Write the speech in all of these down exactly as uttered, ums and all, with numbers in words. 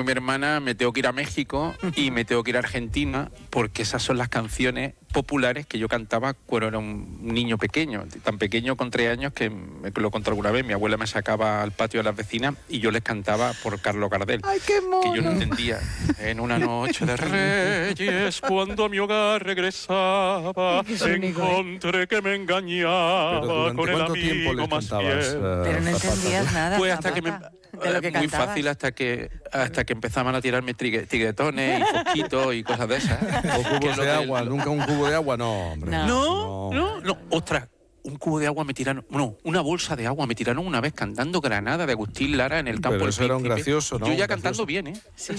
mi hermana me tengo que ir a México y me tengo que ir a Argentina, porque esas son las canciones populares que yo cantaba cuando era un niño pequeño, tan pequeño con tres años que me lo conté alguna vez. Mi abuela me sacaba al patio de las vecinas y yo les cantaba por Carlos Gardel. ¡Ay, qué mono! Que yo no entendía. En una noche de reyes, cuando a mi hogar regresaba, encontré que me engañaba con el amigo más fiel. Pero no entendías nada. Pues hasta que me... de lo que muy cantabas. fácil hasta que hasta que empezaban a tirarme trigue- tiguetones y fosquitos y cosas de esas. O cubos Que es lo de que- agua, nunca un cubo de agua, no, hombre. No. No, no, no, ostras. Un cubo de agua me tiraron, no, una bolsa de agua me tiraron una vez cantando Granada de Agustín Lara en el campo Pero del eso era un Príncipe. gracioso, ¿no? Yo ya Un cantando gracioso. bien, ¿eh? ¿Sí?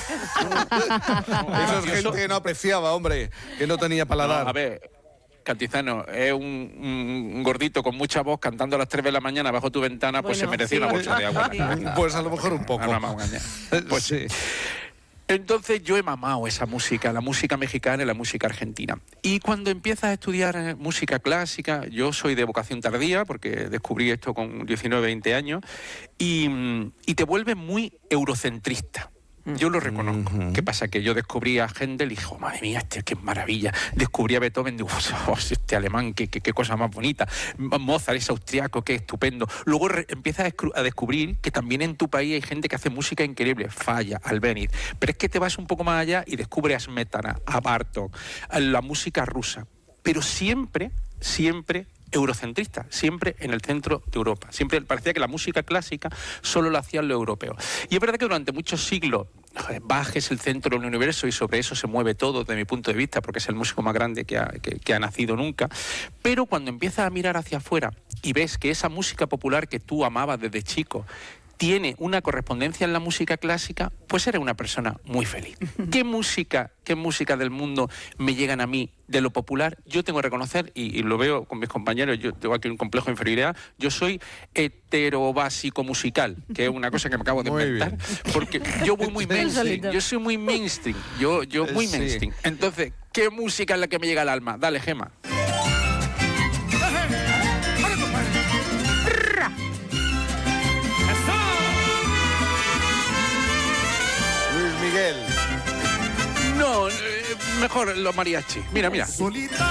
Eso es gente que no apreciaba, hombre, que no tenía paladar. No, a ver, Cantizano, es un, un gordito con mucha voz cantando a las tres de la mañana bajo tu ventana, pues Bueno, se merecía sí. una bolsa de agua. Pues a lo mejor un poco. No, no, no, no, no. Pues sí. Entonces yo he mamado esa música, la música mexicana y la música argentina. Y cuando empiezas a estudiar eh, música clásica, yo soy de vocación tardía, porque descubrí esto con diecinueve, veinte años, y, mm, y te vuelves muy eurocentrista. Yo lo reconozco. Ujú. ¿Qué pasa? Que yo descubrí a Händel y dije, oh, madre mía, este, qué maravilla. Descubrí a Beethoven, digo, oh, este alemán, qué, qué, qué cosa más bonita. Mozart es austriaco, qué estupendo. Luego re- empiezas a, escru- a descubrir que también en tu país hay gente que hace música increíble. Falla, Albéniz. Pero es que te vas un poco más allá y descubres a Smetana, a Bartók, a la música rusa. Pero siempre, siempre eurocentrista, siempre en el centro de Europa. Siempre parecía que la música clásica solo la hacían los europeos. Y es verdad que durante muchos siglos joder, Bach es el centro del universo y sobre eso se mueve todo desde mi punto de vista, porque es el músico más grande que ha, que, que ha nacido nunca. Pero cuando empiezas a mirar hacia afuera y ves que esa música popular que tú amabas desde chico tiene una correspondencia en la música clásica, pues eres una persona muy feliz. ¿Qué música, qué música del mundo me llegan a mí de lo popular? Yo tengo que reconocer, y, y lo veo con mis compañeros, yo tengo aquí un complejo de inferioridad, yo soy heterobásico musical, que es una cosa que me acabo de Muy inventar, bien. porque yo voy muy mainstream, yo soy muy mainstream, yo, yo muy Sí. mainstream. Entonces, ¿qué música es la que me llega al alma? Dale, Gema. Luis Miguel. No, eh, mejor los mariachi. Mira, mira. Solita